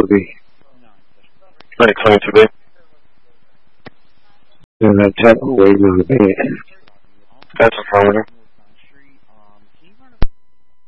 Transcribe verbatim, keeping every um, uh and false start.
B. Alright, twenty-two B. And I tell them waiting on the bed. That's affirmative.